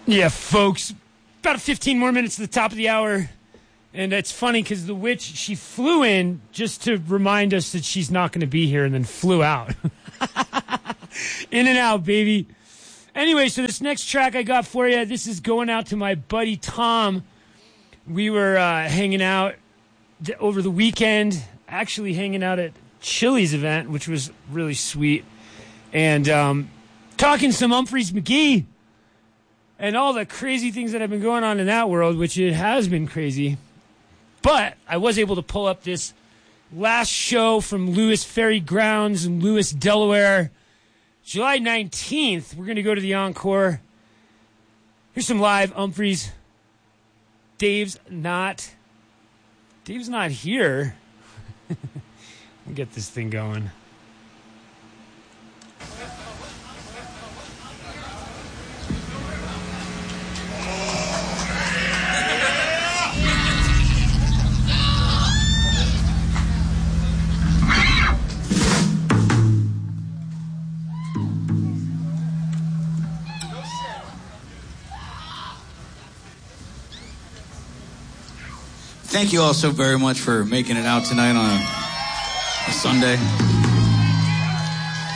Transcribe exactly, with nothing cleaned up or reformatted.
Yeah, folks, about fifteen more minutes to the top of the hour. And it's funny because the witch, she flew in just to remind us that she's not going to be here and then flew out. In and out, baby. Anyway, so this next track I got for you, this is going out to my buddy Tom. We were uh, hanging out th- over the weekend, actually hanging out at Chili's event, which was really sweet. And um, talking some Humphreys McGee and all the crazy things that have been going on in that world, which it has been crazy. But I was able to pull up this last show from Lewis Ferry Grounds in Lewis, Delaware. July nineteenth, we're going to go to the Encore. Here's some live Humphreys. Dave's not... Dave's not here. We'll get this thing going. Thank you all so very much for making it out tonight on a, a Sunday.